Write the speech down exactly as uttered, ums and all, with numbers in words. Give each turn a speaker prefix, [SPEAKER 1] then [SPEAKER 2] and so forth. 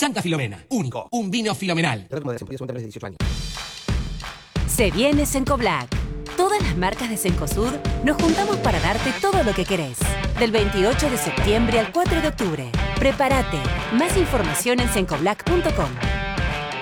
[SPEAKER 1] Santa Filomena, único, un vino filomenal.
[SPEAKER 2] Se viene Cencoblack. Todas las marcas de Cencosud nos juntamos para darte todo lo que querés. Del veintiocho de septiembre al cuatro de octubre. Prepárate. Más información en cencoblack punto com.